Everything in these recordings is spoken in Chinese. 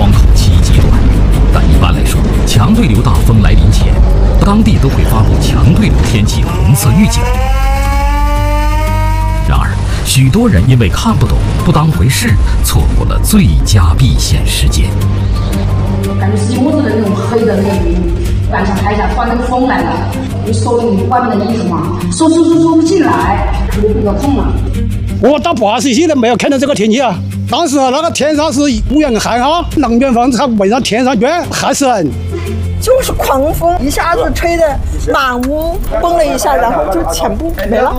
窗口期极短，但一般来说，强对流大风来临前，当地都会发布强对流天气红色预警。然而，许多人因为看不懂、不当回事，错过了最佳避险时间。 感觉是一屋子的那种黑的那个云，晚上抬下，突然那个风来了，你收你外面的衣服嘛，收不进来，那个痛了。 我到80岁都没有看到这个天气啊！当时那个天上是乌云寒哈，冷边风它围上天上卷，还是冷。 就是狂风，一下子吹得满屋崩了一下，然后就全部没了。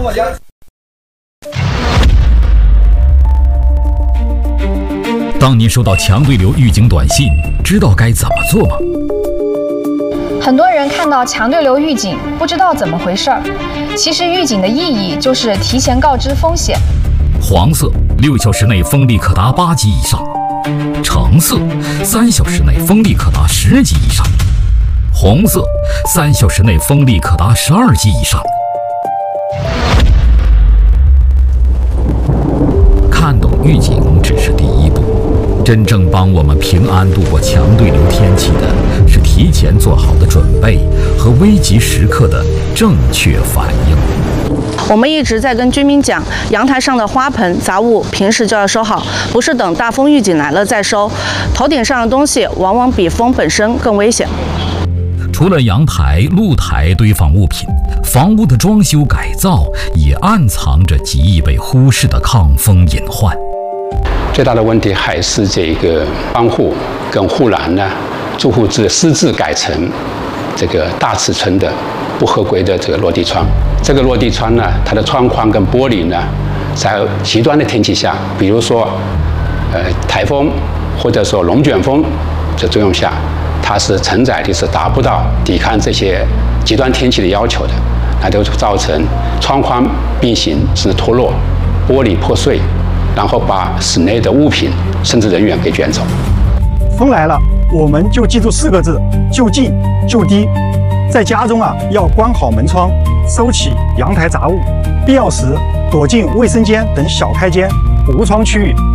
当您收到强对流预警短信，知道该怎么做吗？ 很多人看到强对流预警，不知道怎么回事儿。其实预警的意义就是提前告知风险。 黄色6小时内风力可达8级以上，橙色3小时内风力可达10级以上，红色3小时内风力可达12级以上。看懂预警只是第一步，真正帮我们平安度过强对流天气的是提前做好的准备和危急时刻的正确反应。 我们一直在跟居民讲，阳台上的花盆、杂物平时就要收好，不是等大风预警来了再收。头顶上的东西往往比风本身更危险。 除了阳台、露台堆放物品，房屋的装修改造也暗藏着极易被忽视的抗风隐患。 最大的问题还是这个窗户跟护栏呢，住户私自改成这个大尺寸的不合规的这个落地窗。这个落地窗呢，它的窗框跟玻璃呢，在极端的天气下，比如说台风或者说龙卷风的作用下，它是承载力是达不到抵抗这些极端天气的要求的，那就造成窗框变形甚至脱落，玻璃破碎，然后把室内的物品甚至人员给卷走。 风来了，我们就记住4个字：就近就低。在家中啊，要关好门窗，收起阳台杂物，必要时躲进卫生间等小开间、无窗区域。